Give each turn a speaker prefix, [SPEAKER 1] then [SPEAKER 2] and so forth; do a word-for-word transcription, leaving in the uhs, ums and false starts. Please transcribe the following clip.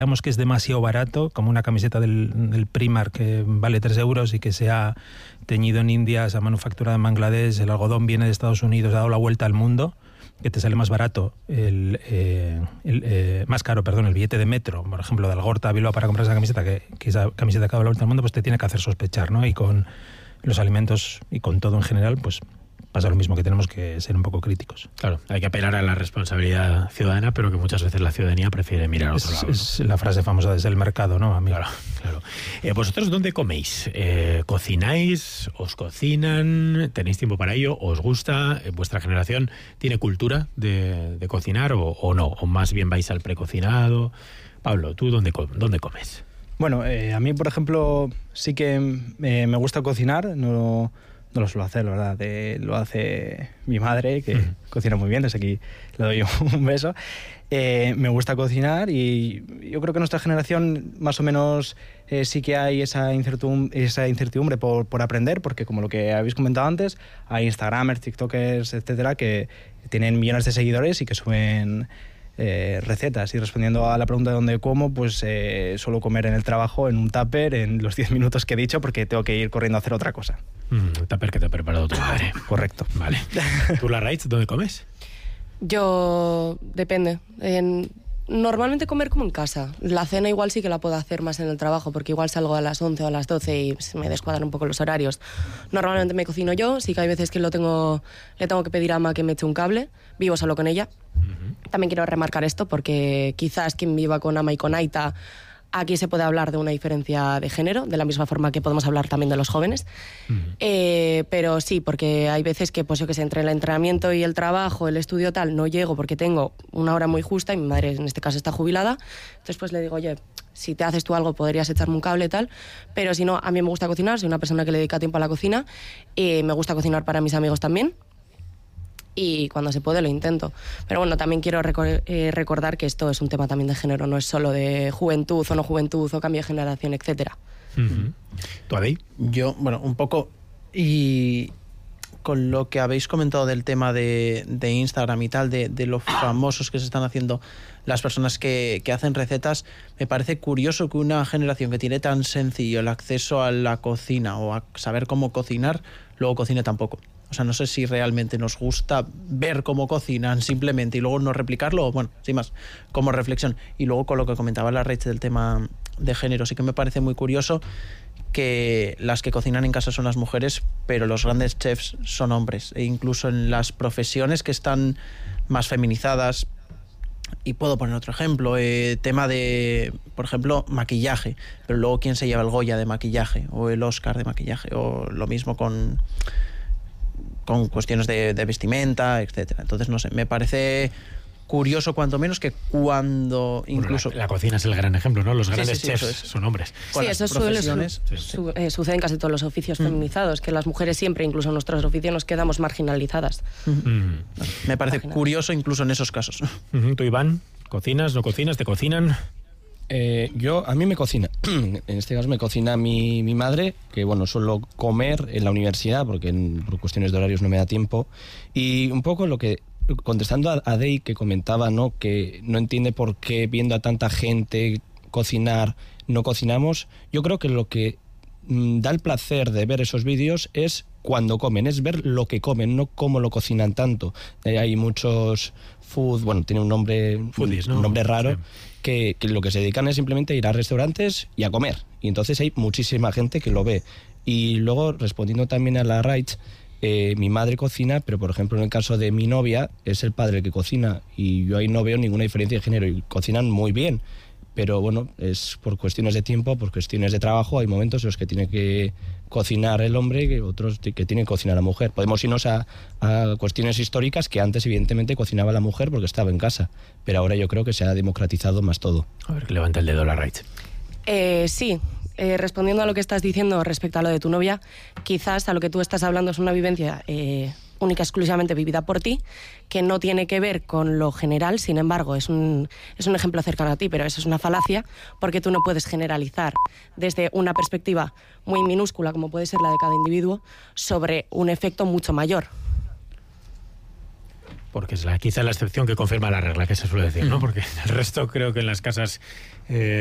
[SPEAKER 1] que es demasiado barato, como una camiseta del, del Primark que vale tres euros y que se ha teñido en India, se ha manufacturado en Bangladesh, el algodón viene de Estados Unidos, ha dado la vuelta al mundo, que te sale más barato, el, eh, el eh, más caro, perdón, el billete de metro, por ejemplo, de Algorta a Bilbao para comprar esa camiseta, que, que esa camiseta que ha dado la vuelta al mundo, pues te tiene que hacer sospechar, ¿no? Y con los alimentos y con todo en general, pues pasa lo mismo, que tenemos que ser un poco críticos.
[SPEAKER 2] Claro, hay que apelar a la responsabilidad ciudadana, pero que muchas veces la ciudadanía prefiere mirar a otro
[SPEAKER 1] es,
[SPEAKER 2] lado, ¿no?
[SPEAKER 1] Es la frase famosa desde el mercado, ¿no, amigo?
[SPEAKER 2] Claro, claro. Eh, ¿Vosotros dónde coméis? Eh, ¿Cocináis? ¿Os cocinan? ¿Tenéis tiempo para ello? ¿Os gusta? ¿Vuestra generación tiene cultura de, de cocinar o, o no? ¿O más bien vais al precocinado? Pablo, ¿tú dónde, dónde comes?
[SPEAKER 3] Bueno, eh, a mí, por ejemplo, sí que eh, me gusta cocinar, no... No lo suelo hacer, la verdad. De, lo hace mi madre, que uh-huh. cocina muy bien. Desde aquí le doy un beso. Eh, me gusta cocinar y yo creo que en nuestra generación más o menos eh, sí que hay esa incertidumbre, esa incertidumbre por, por aprender, porque como lo que habéis comentado antes, hay Instagramers, TikTokers, etcétera, que tienen millones de seguidores y que suben Eh, recetas. Y respondiendo a la pregunta de dónde como, pues eh, suelo comer en el trabajo, en un tupper, en los diez minutos que he dicho, porque tengo que ir corriendo a hacer otra cosa.
[SPEAKER 2] Mm, el tupper que te ha preparado tu madre.
[SPEAKER 3] Correcto.
[SPEAKER 2] Vale. ¿Tú, Larraitz, dónde comes?
[SPEAKER 4] Yo, depende. En, normalmente comer como en casa. La cena igual sí que la puedo hacer más en el trabajo, porque igual salgo a las once o a las doce y se me descuadran un poco los horarios. Normalmente me cocino yo, sí que hay veces que lo tengo, le tengo que pedir a Ama que me eche un cable. Vivo solo con ella. Uh-huh. También quiero remarcar esto porque quizás quien viva con Ama y con Aita, aquí se puede hablar de una diferencia de género, de la misma forma que podemos hablar también de los jóvenes. Uh-huh. Eh, pero sí, porque hay veces que, pues yo que sé, entre el entrenamiento y el trabajo, el estudio tal, no llego porque tengo una hora muy justa y mi madre en este caso está jubilada. Entonces pues le digo, oye, si te haces tú algo podrías echarme un cable y tal, pero si no, a mí me gusta cocinar, soy una persona que le dedica tiempo a la cocina, y me gusta cocinar para mis amigos también. Y cuando se puede lo intento. Pero bueno, también quiero recor- eh, recordar que esto es un tema también de género, no es solo de juventud o no juventud o cambio de generación, etcétera.
[SPEAKER 2] Uh-huh. ¿Tú, Adey?
[SPEAKER 5] Yo, bueno, un poco. Y con lo que habéis comentado del tema de, de Instagram y tal, de, de lo famosos que se están haciendo las personas que, que hacen recetas, me parece curioso que una generación que tiene tan sencillo el acceso a la cocina o a saber cómo cocinar, luego cocine tan poco. O sea, no sé si realmente nos gusta ver cómo cocinan simplemente y luego no replicarlo, o bueno, sin más, como reflexión. Y luego con lo que comentaba la Rach del tema de género, sí que me parece muy curioso que las que cocinan en casa son las mujeres, pero los grandes chefs son hombres. E incluso en las profesiones que están más feminizadas, y puedo poner otro ejemplo, eh, tema de, por ejemplo, maquillaje, pero luego quién se lleva el Goya de maquillaje o el Oscar de maquillaje, o lo mismo con... con cuestiones de, de vestimenta, etcétera. Entonces, no sé, me parece curioso cuanto menos que cuando incluso...
[SPEAKER 2] Bueno, la, la cocina es el gran ejemplo, ¿no? Los grandes
[SPEAKER 5] sí, sí, sí,
[SPEAKER 2] chefs
[SPEAKER 5] eso es.
[SPEAKER 2] son hombres.
[SPEAKER 4] Sí, eso suele su,
[SPEAKER 2] sí, sí.
[SPEAKER 4] Su, eh, sucede en casi todos los oficios mm. feminizados, que las mujeres siempre, incluso en nuestros oficios, nos quedamos marginalizadas.
[SPEAKER 5] Mm. Me parece Marginal. curioso incluso en esos casos.
[SPEAKER 2] Uh-huh. ¿Tú, Iván, cocinas, no cocinas, te cocinan?
[SPEAKER 6] Eh, yo, a mí me cocina, en este caso me cocina mi, mi madre, que bueno, suelo comer en la universidad porque en, por cuestiones de horarios no me da tiempo, y un poco lo que, contestando a, a Dey, que comentaba, ¿no?, que no entiende por qué viendo a tanta gente cocinar no cocinamos. Yo creo que lo que mm, da el placer de ver esos vídeos es cuando comen, es ver lo que comen, no cómo lo cocinan tanto. Eh, hay muchos food, bueno, tiene un nombre,
[SPEAKER 2] Foodies, ¿no?
[SPEAKER 6] un nombre raro,
[SPEAKER 2] sí.
[SPEAKER 6] Que, que lo que se dedican es simplemente a ir a restaurantes y a comer. Y entonces hay muchísima gente que lo ve. Y luego, respondiendo también a la Rach, eh, mi madre cocina, pero por ejemplo en el caso de mi novia, es el padre el que cocina. Y yo ahí no veo ninguna diferencia de género. Y cocinan muy bien. Pero bueno, es por cuestiones de tiempo, por cuestiones de trabajo. Hay momentos en los que tiene que cocinar el hombre y otros que tiene que cocinar la mujer. Podemos irnos a, a cuestiones históricas, que antes evidentemente cocinaba la mujer porque estaba en casa, pero ahora yo creo que se ha democratizado más todo.
[SPEAKER 2] A ver, que levanta el dedo la Rach.
[SPEAKER 4] Eh, sí, eh, respondiendo a lo que estás diciendo respecto a lo de tu novia, quizás a lo que tú estás hablando es una vivencia eh, única, exclusivamente vivida por ti, que no tiene que ver con lo general. Sin embargo, es un, es un ejemplo cercano a ti, pero eso es una falacia, porque tú no puedes generalizar desde una perspectiva muy minúscula, como puede ser la de cada individuo, sobre un efecto mucho mayor.
[SPEAKER 2] porque es la, quizá la excepción que confirma la regla, que se suele decir, ¿no? Porque el resto creo que en las casas... Eh,